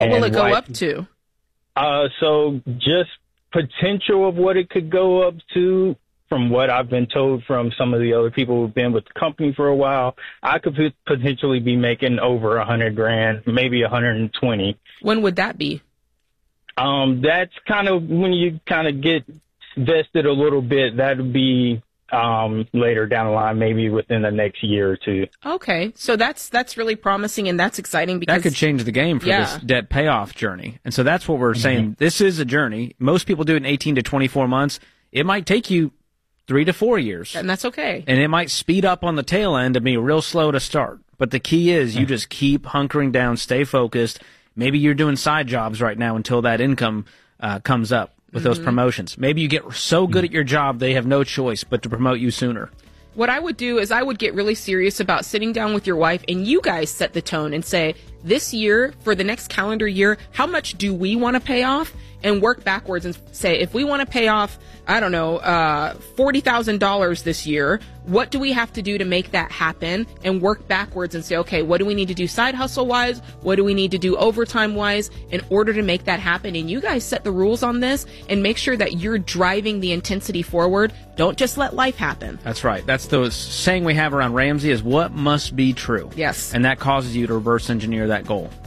What will it go up to? So just potential of what it could go up to, from what I've been told from some of the other people who've been with the company for a while, I could potentially be making over $100,000, maybe 120. When would that be? That's kind of when you kind of get vested a little bit. That would be later down the line, maybe within the next year or two. Okay, so that's really promising, and that's exciting because that could change the game for this debt payoff journey. And so that's what we're saying. This is a journey. Most people do it in 18 to 24 months. It might take you 3 to 4 years. And that's okay. And it might speed up on the tail end and be real slow to start. But the key is you just keep hunkering down, stay focused. Maybe you're doing side jobs right now until that income comes up with those promotions. Maybe you get so good at your job they have no choice but to promote you sooner. What I would do is I would get really serious about sitting down with your wife and you guys set the tone and say, this year, for the next calendar year, how much do we want to pay off? And work backwards and say, if we want to pay off, I don't know, $40,000 this year, what do we have to do to make that happen? And work backwards and say, okay, what do we need to do side hustle wise? What do we need to do overtime wise in order to make that happen? And you guys set the rules on this and make sure that you're driving the intensity forward. Don't just let life happen. That's right. That's the saying we have around Ramsey is what must be true. Yes. And that causes you to reverse engineer that goal.